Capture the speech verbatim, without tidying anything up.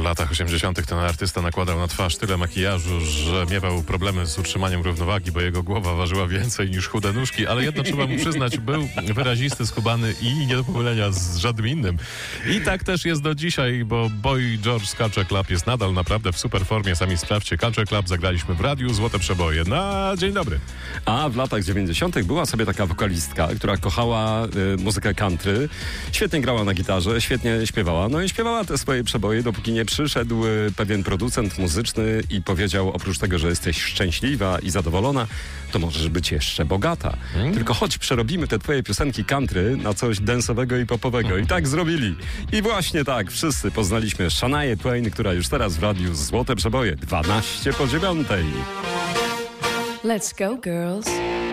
latach osiemdziesiątych ten artysta nakładał na twarz tyle makijażu, że miewał problemy z utrzymaniem równowagi, bo jego głowa ważyła więcej niż chude nóżki, ale jedno trzeba mu przyznać, był wyrazisty, skubany i nie do pomylenia z żadnym innym. I tak też jest do dzisiaj, bo Boy George z Culture Club jest nadal naprawdę w super formie. Sami sprawdźcie, Culture Club zagraliśmy w radiu, Złote Przeboje. Na dzień dobry. A w latach dziewięćdziesiątych była sobie taka wokalistka, która kochała y, muzykę country. Świetnie grała na gitarze, świetnie śpiewała. No i śpiewała te swoje przeboje, dopóki nie przyszedł y, pewien producent muzyczny i powiedział, oprócz tego, że jesteś szczęśliwa i zadowolona, to możesz być jeszcze bogata. Hmm? Tylko chodź, przerobimy te twoje piosenki country na coś densowego i popowego. I tak zrobili. I właśnie tak, wszyscy poznaliśmy Shania Twain, która już teraz w radiu Złote Przeboje, dwanaście po dziewiątej. Let's go, girls.